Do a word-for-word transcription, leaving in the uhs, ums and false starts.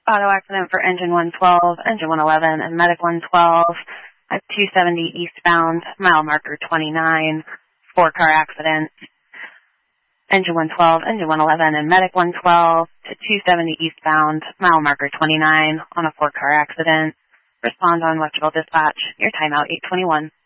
Auto accident for engine one twelve, engine one eleven, and medic one twelve at two seventy eastbound, mile marker twenty-nine, four-car accident. Engine one twelve, engine one eleven, and medic one twelve to two seventy eastbound, mile marker twenty-nine on a four-car accident. Respond on electrical dispatch. Your timeout eight twenty-one.